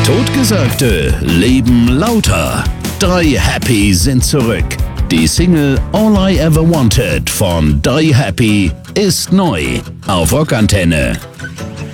Totgesagte leben lauter. 3 Happy sind zurück. Die Single All I Ever Wanted von Die Happy ist neu auf Rockantenne.